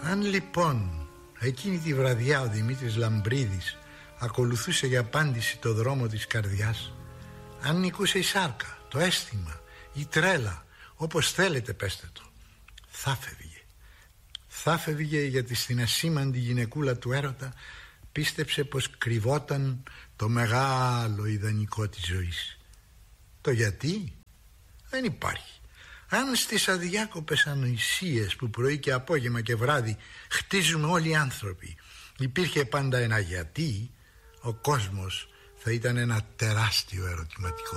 Αν λοιπόν εκείνη τη βραδιά ο Δημήτρης Λαμπρίδης ακολουθούσε για απάντηση το δρόμο της καρδιάς, αν νικούσε η σάρκα, το αίσθημα, η τρέλα, όπως θέλετε πέστε το, θα φεύγε. Θα φεύγε γιατί στην ασήμαντη γυναικούλα του έρωτα πίστεψε πως κρυβόταν το μεγάλο ιδανικό της ζωής. Το γιατί δεν υπάρχει. Αν στις αδιάκοπες ανοησίες που πρωί και απόγευμα και βράδυ χτίζουμε όλοι οι άνθρωποι υπήρχε πάντα ένα γιατί, ο κόσμος θα ήταν ένα τεράστιο ερωτηματικό.